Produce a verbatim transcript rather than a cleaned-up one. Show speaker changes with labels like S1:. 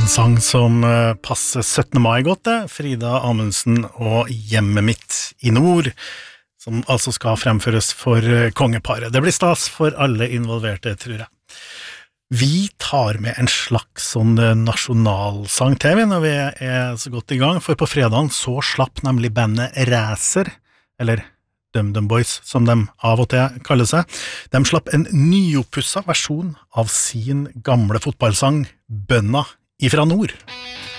S1: sang som eh, passer syttende mai godt det, Frida Amundsen og Hjemmet mitt i nord, som altså skal fremføres for eh, kongeparet. Det blir stas for alle involverte, tror jeg. Vi tar med en slags sånn eh, nasjonalsang til vi når vi er så godt i gang, for på fredagen så slapp nemlig bandet Racer, eller DumDum Boys, som de av og til kaller seg. De slapp en nyoppusset versjon av sin gamle fotballsang Bønna ifra nord.